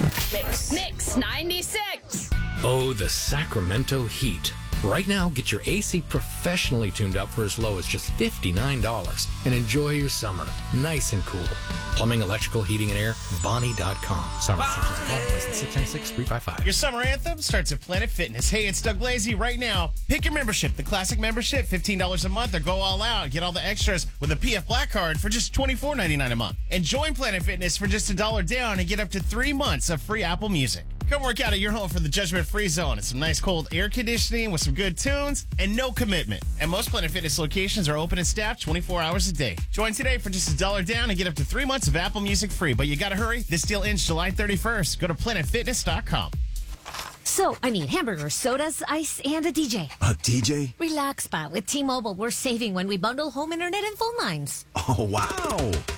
Mix 96. Oh, the Sacramento heat. Right now, get your AC professionally tuned up for as low as just $59 and enjoy your summer nice and cool. Plumbing, electrical, heating, and air, Bonnie.com. Summer license 696-355. Your summer anthem starts at Planet Fitness. Hey, it's Doug Lazy. Right now, pick your membership. The classic membership, $15 a month, or go all out. Get all the extras with a PF Black Card for just $24.99 a month. And join Planet Fitness for just $1 down and get up to 3 months of free Apple Music. Come work out at your home for the judgment-free zone. It's some nice cold air conditioning with some good tunes and no commitment. And most Planet Fitness locations are open and staffed 24 hours a day. Join today for just $1 down and get up to 3 months of Apple Music free. But you gotta hurry. This deal ends July 31st. Go to planetfitness.com. So, I need hamburgers, sodas, ice, and a DJ. A DJ? Relax, Pa. With T-Mobile, we're saving when we bundle home internet and phone lines. Oh, wow.